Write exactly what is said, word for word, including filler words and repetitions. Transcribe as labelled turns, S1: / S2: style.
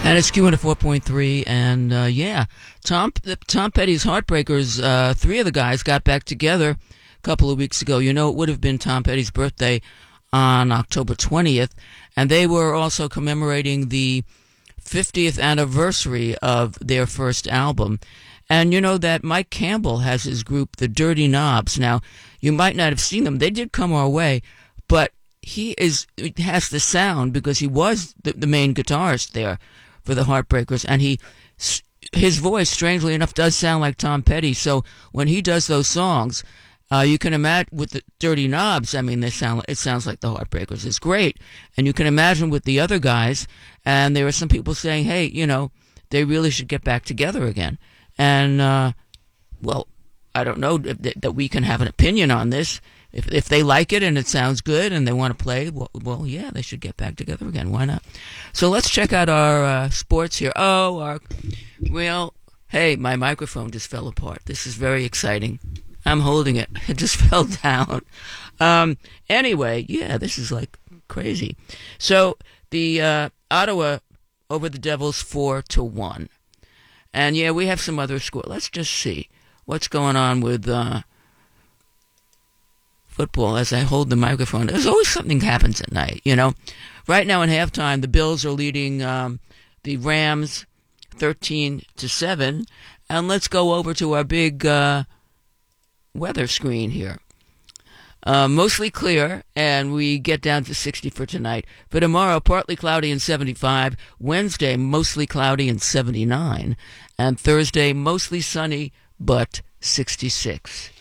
S1: And it's Q one oh four point three, and uh, yeah, Tom Tom Petty's Heartbreakers, uh, three of the guys got back together a couple of weeks ago. You know, it would have been Tom Petty's birthday on October twentieth, and they were also commemorating the fiftieth anniversary of their first album. And you know that Mike Campbell has his group, the Dirty Knobs. Now, you might not have seen them. They did come our way, but he is has the sound because he was the, the main guitarist there for the Heartbreakers, and he his voice, strangely enough, does sound like Tom Petty. So when he does those songs, uh, you can imagine with the Dirty Knobs. I mean, they sound it sounds like the Heartbreakers. It's great, and you can imagine with the other guys. And there were some people saying, "Hey, you know, they really should get back together again." And uh, well, I don't know that, that we can have an opinion on this. If if they like it and it sounds good and they want to play, well, well, yeah, they should get back together again. Why not? So let's check out our uh, sports here. Oh, our, well, hey, my microphone just fell apart. This is very exciting. I'm holding it. It just fell down. Um, anyway, yeah, this is like crazy. So the uh, Ottawa over the Devils four to one, and yeah, we have some other score. Let's just see what's going on with. Uh, Football as I hold the microphone. There's always something happens at night, you know. Right now in halftime, the Bills are leading um, the Rams thirteen to seven. And let's go over to our big uh, weather screen here. Uh, mostly clear, and we get down to sixty for tonight. For tomorrow, partly cloudy and seventy-five. Wednesday, mostly cloudy and seventy-nine. And Thursday, mostly sunny, but sixty-six.